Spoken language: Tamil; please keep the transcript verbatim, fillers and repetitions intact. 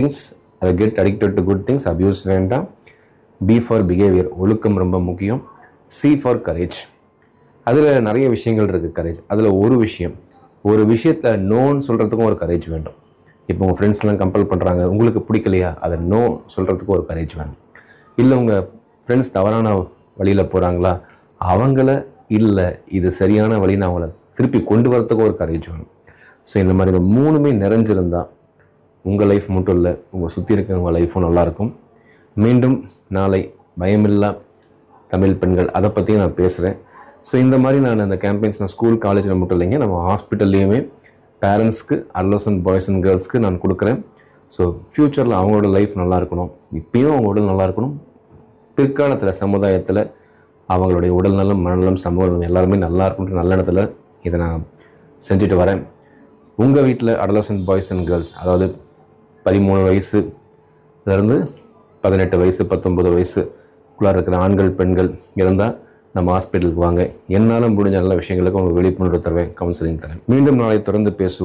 திங்ஸ், அதை get addicted to good things, abuse வேண்டாம். பி ஃபார் பிஹேவியர், ஒழுக்கம் ரொம்ப முக்கியம். C for courage. அதில் நிறைய விஷயங்கள் இருக்குது கரேஜ். அதில் ஒரு விஷயம், ஒரு விஷயத்தில் நோன்னு சொல்கிறதுக்கும் ஒரு கரேஜ் வேண்டும். இப்போ உங்கள் ஃப்ரெண்ட்ஸ்லாம் கம்பல் பண்ணுறாங்க, உங்களுக்கு பிடிக்கலையா, அதை நோ சொல்கிறதுக்கும் ஒரு கரேஜ் வேணும். இல்லை உங்கள் ஃப்ரெண்ட்ஸ் தவறான வழியில் போகிறாங்களா, அவங்கள இல்லை இது சரியான வழின்னு அவங்கள திருப்பி கொண்டு வரத்துக்கும் ஒரு கரேஜ் வேணும். ஸோ இந்த மாதிரி இந்த மூணுமே நிறைஞ்சிருந்தால் உங்கள் லைஃப் மட்டும் இல்லை, உங்கள் சுற்றி இருக்கிறவங்க லைஃப்பும் நல்லாயிருக்கும். மீண்டும் நாளை பயமில்லா தமிழ் பெண்கள் அதை பற்றியும் நான் பேசுகிறேன். ஸோ இந்த மாதிரி நான் அந்த கேம்பெயின்ஸ் நான் ஸ்கூல் காலேஜில் மட்டும் இல்லைங்க, நம்ம ஹாஸ்பிட்டல்லையுமே பேரண்ட்ஸ்க்கு, அட்லசன்ட் பாய்ஸ் அண்ட் கேர்ள்ஸ்க்கு நான் கொடுக்குறேன். ஸோ ஃப்யூச்சரில் அவங்களோட லைஃப் நல்லா இருக்கணும், இப்பயும் அவங்க உடல் நல்லா இருக்கணும், பிற்காலத்தில் சமுதாயத்தில் அவங்களுடைய உடல் நலம், மனநலம், சமூக நலம் எல்லாருமே நல்லா இருக்கணுன்ற நல்ல இடத்துல இதை நான் செஞ்சுட்டு வரேன். உங்கள் வீட்டில் அடலசன்ட் பாய்ஸ் அண்ட் கேர்ள்ஸ், அதாவது பதிமூணு வயசுலேருந்து பதினெட்டு வயசு பத்தொம்பது வயசுக்குள்ளார இருக்கிற ஆண்கள் பெண்கள் இருந்தால் நம்ம ஹாஸ்பிட்டலுக்கு வாங்க. என்னால் முடிஞ்ச நல்ல விஷயங்களுக்கு உங்களுக்கு விழிப்புணர்வு தருவேன், கவுன்சிலிங் தரேன். மீண்டும் நாளை தொடர்ந்து பேசுவோம்.